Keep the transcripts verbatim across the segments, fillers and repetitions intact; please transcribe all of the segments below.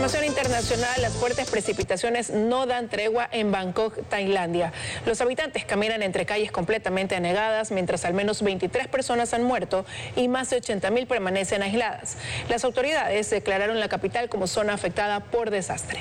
Información internacional, las fuertes precipitaciones no dan tregua en Bangkok, Tailandia. Los habitantes caminan entre calles completamente anegadas, mientras al menos veintitrés personas han muerto y más de ochenta mil permanecen aisladas. Las autoridades declararon la capital como zona afectada por desastre.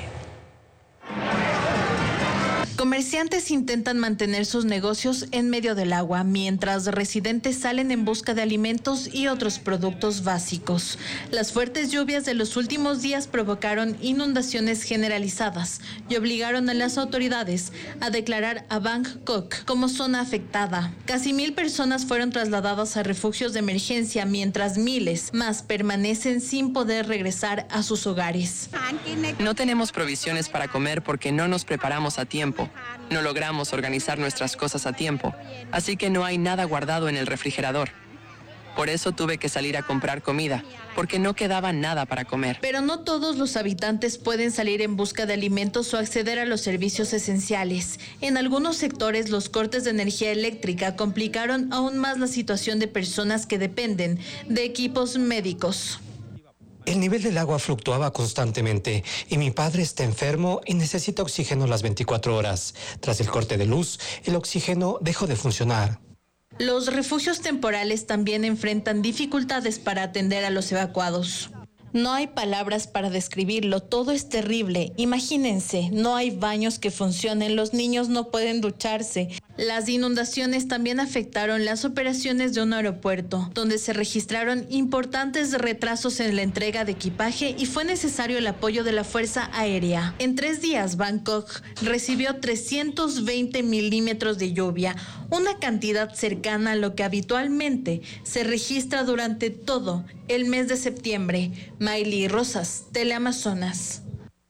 Comerciantes intentan mantener sus negocios en medio del agua, mientras residentes salen en busca de alimentos y otros productos básicos. Las fuertes lluvias de los últimos días provocaron inundaciones generalizadas y obligaron a las autoridades a declarar a Bangkok como zona afectada. Casi mil personas fueron trasladadas a refugios de emergencia, mientras miles más permanecen sin poder regresar a sus hogares. No tenemos provisiones para comer porque no nos preparamos a tiempo. No logramos organizar nuestras cosas a tiempo, así que no hay nada guardado en el refrigerador. Por eso tuve que salir a comprar comida, porque no quedaba nada para comer. Pero no todos los habitantes pueden salir en busca de alimentos o acceder a los servicios esenciales. En algunos sectores, los cortes de energía eléctrica complicaron aún más la situación de personas que dependen de equipos médicos. El nivel del agua fluctuaba constantemente y mi padre está enfermo y necesita oxígeno las veinticuatro horas. Tras el corte de luz, el oxígeno dejó de funcionar. Los refugios temporales también enfrentan dificultades para atender a los evacuados. No hay palabras para describirlo, todo es terrible. Imagínense, no hay baños que funcionen, los niños no pueden ducharse. Las inundaciones también afectaron las operaciones de un aeropuerto, donde se registraron importantes retrasos en la entrega de equipaje y fue necesario el apoyo de la Fuerza Aérea. En tres días, Bangkok recibió trescientos veinte milímetros de lluvia, una cantidad cercana a lo que habitualmente se registra durante todo el mes de septiembre. Maily Rosas, Teleamazonas.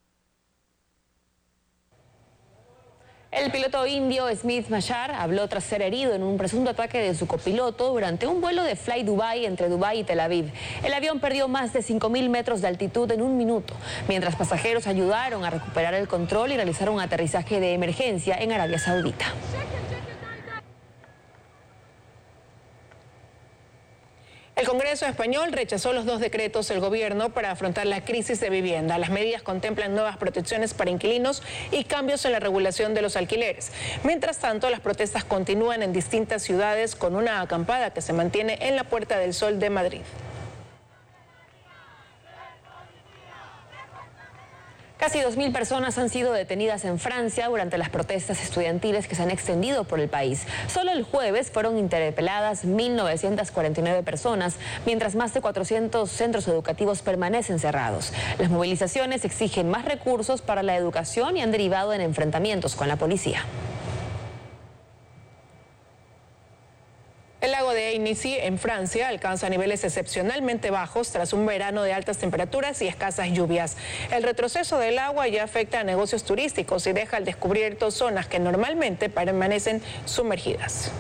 El piloto indio Smith Machar habló tras ser herido en un presunto ataque de su copiloto durante un vuelo de Fly Dubai entre Dubái y Tel Aviv. El avión perdió más de cinco mil metros de altitud en un minuto, mientras pasajeros ayudaron a recuperar el control y realizaron un aterrizaje de emergencia en Arabia Saudita. El Congreso español rechazó los dos decretos del gobierno para afrontar la crisis de vivienda. Las medidas contemplan nuevas protecciones para inquilinos y cambios en la regulación de los alquileres. Mientras tanto, las protestas continúan en distintas ciudades con una acampada que se mantiene en la Puerta del Sol de Madrid. Casi dos mil personas han sido detenidas en Francia durante las protestas estudiantiles que se han extendido por el país. Solo el jueves fueron interpeladas mil novecientas cuarenta y nueve personas, mientras más de cuatrocientos centros educativos permanecen cerrados. Las movilizaciones exigen más recursos para la educación y han derivado en enfrentamientos con la policía. El lago de Annecy, en Francia, alcanza niveles excepcionalmente bajos tras un verano de altas temperaturas y escasas lluvias. El retroceso del agua ya afecta a negocios turísticos y deja al descubierto zonas que normalmente permanecen sumergidas.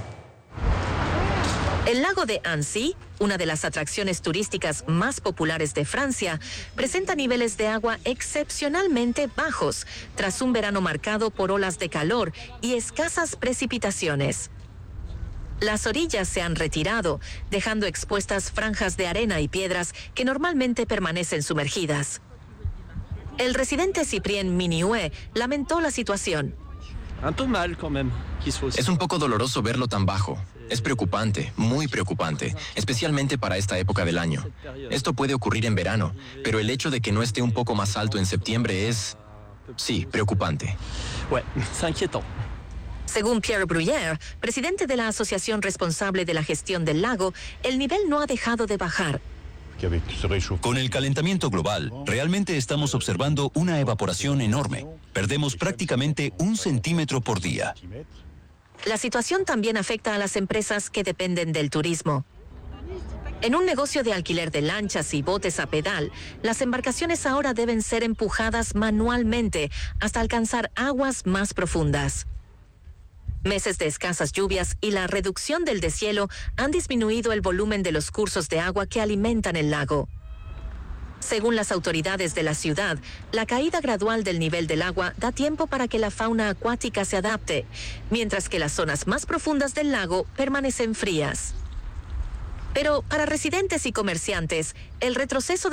El lago de Annecy, una de las atracciones turísticas más populares de Francia, presenta niveles de agua excepcionalmente bajos tras un verano marcado por olas de calor y escasas precipitaciones. Las orillas se han retirado, dejando expuestas franjas de arena y piedras que normalmente permanecen sumergidas. El residente Cyprien Minioué lamentó la situación. Es un poco doloroso verlo tan bajo. Es preocupante, muy preocupante, especialmente para esta época del año. Esto puede ocurrir en verano, pero el hecho de que no esté un poco más alto en septiembre es, sí, preocupante. Según Pierre Bruyère, presidente de la asociación responsable de la gestión del lago, el nivel no ha dejado de bajar. Con el calentamiento global, realmente estamos observando una evaporación enorme. Perdemos prácticamente un centímetro por día. La situación también afecta a las empresas que dependen del turismo. En un negocio de alquiler de lanchas y botes a pedal, las embarcaciones ahora deben ser empujadas manualmente hasta alcanzar aguas más profundas. Meses de escasas lluvias y la reducción del deshielo han disminuido el volumen de los cursos de agua que alimentan el lago. Según las autoridades de la ciudad, la caída gradual del nivel del agua da tiempo para que la fauna acuática se adapte, mientras que las zonas más profundas del lago permanecen frías. Pero para residentes y comerciantes, el retroceso de